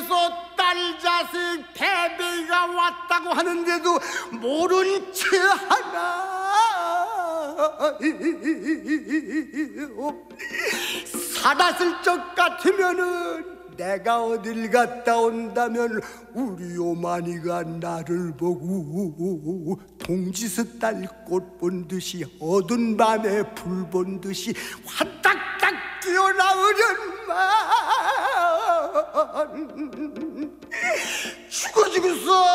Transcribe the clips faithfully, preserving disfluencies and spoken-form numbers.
집에서 딸 자식 패배가 왔다고 하는데도 모른 채 하나. 살았을 적 같으면은 내가 어딜 갔다 온다면 우리 오마니가 나를 보고 동지스 딸 꽃 본 듯이 어두운 밤에 불 본 듯이 화딱딱 뛰어나오련만 죽어 죽었어.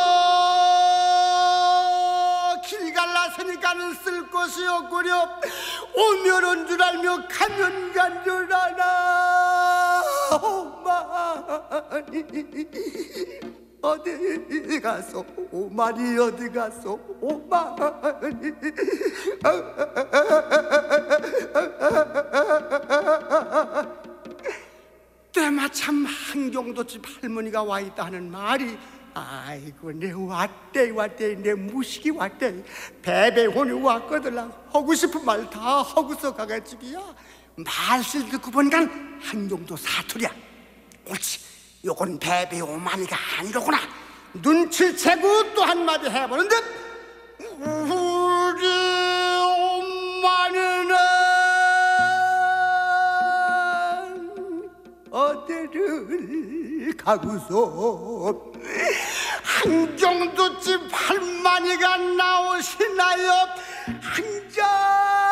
길 갈라서니까는 쓸 곳이 없구려. 오면 온 줄 알며 가면 간 줄 아나. 오마니 어디 가서 오마니 어디 가서 오마니. 때마침 한경도집 할머니가 와있다 하는 말이 아이고 내 왔대 왔대 내 무식이 왔대. 배배혼이 왔거들랑 하고 싶은 말 다 하고서 가가지고야 말실 듣고 보니까 한경도 사투리야. 옳지, 요건 배배 오마니가 아니로구나. 눈치를 채고 또 한마디 해보는데 우리 오마니는 어디를 가고서 한경도집 할머니가 나오시나요? 한자